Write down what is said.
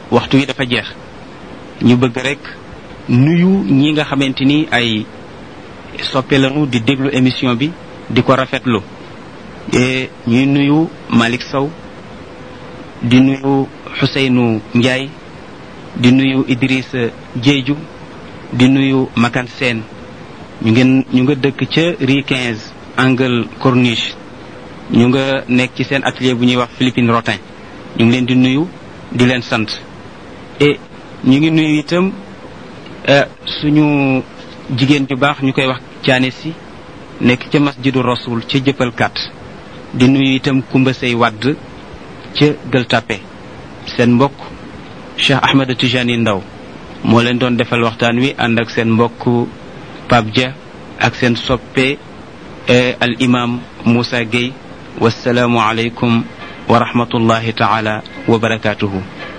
waxtu wi dafa jeex ñu bëgg rek nuyu ñi nga xamante ni ay soppe lañu di déglu émission bi di ko rafetlu ñuy nuyu Malick Sow di nuyu Xuseynu Njaay di nuyu Idrissa Jeeju di nuyu Makan Seen ñu nga dëkk ca rue 15 angle Corniche ñu nga nekk ci seen atelier bu ñuy wax Philippine Rotin ñu ngi leen di nuyu di leen sant et ñu ngi nuyu itam suñu jigéen ju baax ñu koy wax caane si nekk ca masjidu rasul ca jëppal 4 di nuyu itam Kumba Sey Wadd ca Gueule Tapée seen mbokk Cheikh Ahmed Tijani Ndaw moo leen doon defal waxtaan wi ànd ak seen mbokk Pape Dia ak seen soppe al imam Moussa Gueye wassalaamu aleykum wa rahmatullahi taala wa barakatuhu